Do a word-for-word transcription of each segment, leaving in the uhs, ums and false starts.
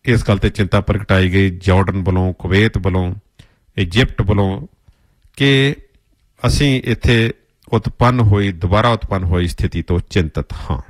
इस गल ते चिंता प्रगटाई गई जॉर्डन वालों, कुवैत वालों, इजिप्ट वालों कि असीं इत्थे उत्पन्न हुई दोबारा उत्पन्न हुई स्थिति तो चिंतित हाँ।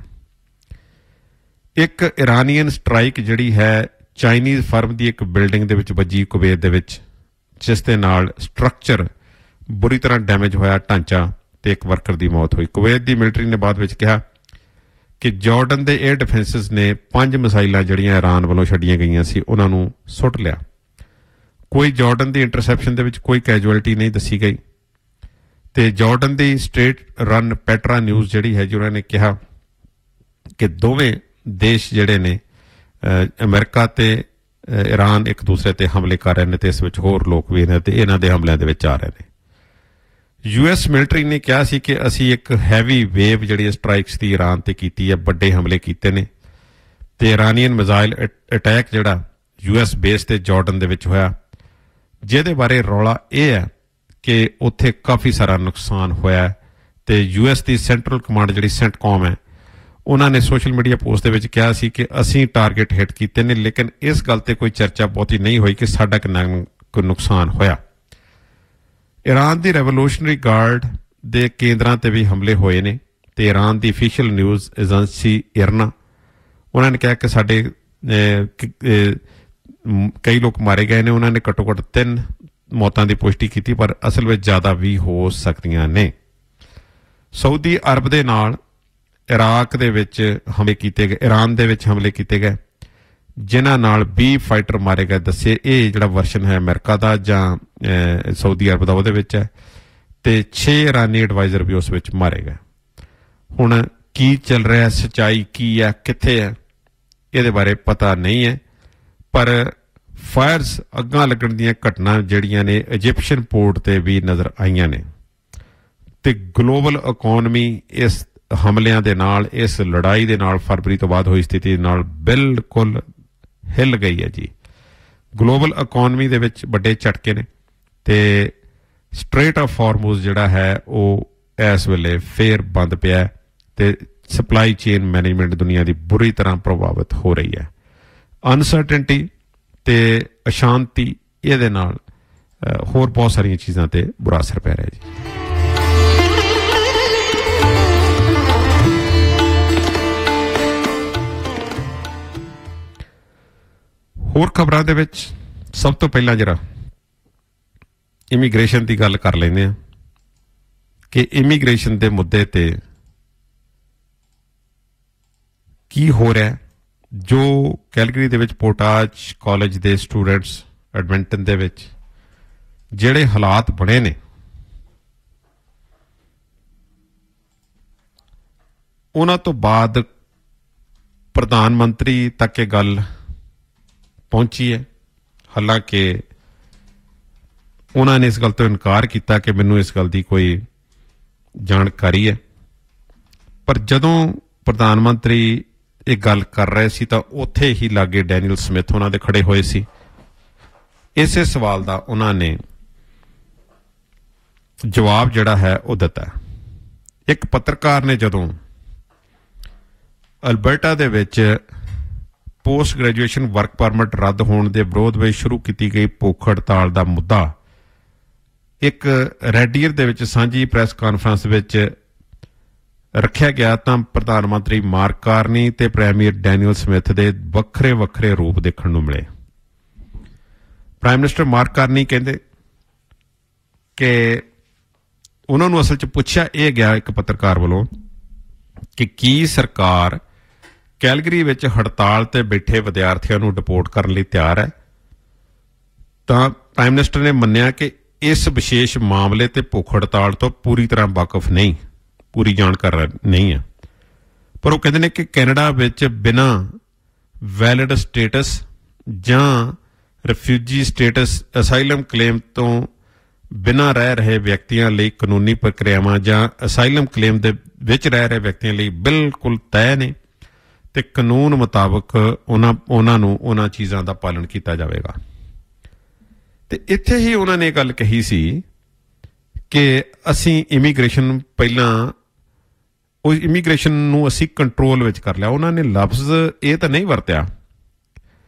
एक ईरानीअन स्ट्राइक जिहड़ी है चाइनीज़ फर्म की एक बिल्डिंग दे विच वजी कुवैत दे विच, जिस दे नाल स्ट्रक्चर बुरी तरह डैमेज होया, ढांचा, ते एक वर्कर की मौत हुई। कुवैत की मिलिटरी ने बाद विच कहा कि जॉर्डन के एयर डिफेंसिस ने पांच मिसाइलां जिहड़ियां ईरान वालों छड्डियां गईयां सी उन्हां नूं सुੱਟ लिया। कोई जॉर्डन की इंटरसैप्शन दे विच कोई कैजुअलिटी नहीं दसी गई। तो जॉर्डन की स्टेट रन पेट्रा न्यूज़ जिहड़ी है जी उन्होंने कहा कि दोवें देश जिहड़े ने अमेरिका ते ईरान एक दूसरे ते हमले कर रहे हैं, तो इस विच होर लोग भी ने, तो इन्हां दे हमलिਆਂ दे विच आ रहे हैं। यू एस मिलिटरी ने कहा सी कि असी एक हैवी वेव जिहड़ी स्ट्राइक्स की ईरान ते कीती है, बड़े हमले कीते ने, ते ईरानीअन मिसाइल अटैक जिहड़ा यू एस बेस ते जॉर्डन दे विच होया, जिहदे बारे रौला यह है कि उत्थे काफ़ी सारा नुकसान होया। तो यू एस की सेंट्रल कमांड जिहड़ी सेंटकॉम है उन्होंने सोशल मीडिया पोस्ट दे विच कहा सी कि असी टारगेट हिट कीते ने, लेकिन इस गल ते कोई चर्चा बहुती नहीं हुई कि साडा किन्ना कोई नुकसान होया। ईरान की रेवोल्यूशनरी गार्ड के केंद्रां ते भी हमले होए ने, ते ईरान की ऑफिशियल न्यूज़ एजेंसी इरना उन्होंने कहा कि साडे कई लोग मारे गए ने। उन्होंने घट्टो घट्ट तीन मौतों की पुष्टि की, पर असल में ज़्यादा भी हो सकदियां ने। सऊदी अरब दे नाल इराक दे विच हमले कीते गए, ईरान दे विच हमले कीते गए, जिन्हां नाल बीस फाइटर मारे गए। दस्से ये जिहड़ा वर्शन है अमेरिका का जां सऊदी अरब का उहदे विच है, ते छे ईरानी एडवाइजर भी उस विच मारे गए। हुण की चल रहा है, सच्चाई की है, कित्थे है, इहदे बारे पता नहीं है। पर फायरस अग्गां लगण दीयां घटना जिहड़ियां ने इजिप्शियन पोर्ट ते भी नज़र आईयां ने, ते ग्लोबल इकोनमी इस हमलिਆਂ ਦੇ ਨਾਲ, इस लड़ाई ਦੇ ਨਾਲ फरवरी तो बाद हुई स्थिति ਨਾਲ बिल्कुल हिल गई है जी। ग्लोबल इकोनमी ਦੇ ਵਿੱਚ ਵੱਡੇ ਝਟਕੇ ਨੇ, ਤੇ स्ट्रेट ऑफ हार्मूज ਜਿਹੜਾ है ਉਹ ਇਸ ਵੇਲੇ ਫੇਰ ਬੰਦ ਪਿਆ, ਤੇ सप्लाई चेन मैनेजमेंट दुनिया की बुरी तरह प्रभावित हो रही है। अनसर्टेनिटी ते अशांति ਇਹਦੇ ਨਾਲ ਹੋਰ बहुत सारिया चीज़ों ते बुरा असर पै रहा है जी। होर खबरां दे विच सब तो पहला जरा इमीग्रेशन की गल कर लेंदे आ कि इमीग्रेशन के मुद्दे ते की हो रहा है। जो कैलगरी दे विच पोटाज कॉलेज के स्टूडेंट्स एडमिंटन दे विच जिहड़े हालात बने ने, उन्हां तो बाद प्रधानमंत्री तक ये गल पहुंची है। हालांकि उन्होंने इस गल तो इनकार किया कि मैनू इस गल की कोई जानकारी है, पर जदों प्रधानमंत्री एक गल कर रहे सी तो उत्थे ही लागे डैनियल स्मिथ उन्होंने खड़े हुए सी। इसे सवाल का उन्होंने जवाब जिहड़ा है वो दिता। एक पत्रकार ने जदों अल्बर्टा दे विच पोस्ट ग्रेजुएशन वर्क परमिट रद्द होने के विरोध में शुरू की गई भुख हड़ताल का मुद्दा एक रेडियर दे विच सांझी प्रैस कॉन्फ्रेंस विच रखा गया, तो प्रधानमंत्री मार्क कार्नी ते प्रीमियर डैनियल स्मिथ के वक्रे वक्रे रूप देखने को मिले। प्राइम मिनिस्टर मार्क कार्नी कहते कि उन्होंने असल च पूछा यह गया एक पत्रकार वालों कि की सरकार कैलगरी विच हड़ताल ते बैठे विद्यार्थियों को डिपोर्ट करने लई तैयार है। तो प्राइम मिनिस्टर ने मन्निया कि इस विशेष मामले ते भुख हड़ताल तो पूरी तरह वाकफ नहीं, पूरी जानकारी नहीं है। पर वो कहते हैं कि कैनेडा विच बिना वैलिड स्टेटस जां रिफ्यूजी स्टेटस असाइलम क्लेम तो बिना रह रहे व्यक्तियों लिए कानूनी प्रक्रियावां जां असाइलम क्लेम दे विच रह रहे व्यक्तियों लिए बिल्कुल तय ने, ते कानून मुताबक उन्हां उन्हां नूं उन्हां चीज़ां दा पालन किया जाएगा। तो इत्थे ही उन्होंने गल कही सी कि असी इमीग्रेशन पहला इमीग्रेशन नूं असी कंट्रोल विच कर लिया। उन्होंने लफ्ज़ ये तो नहीं वरत्या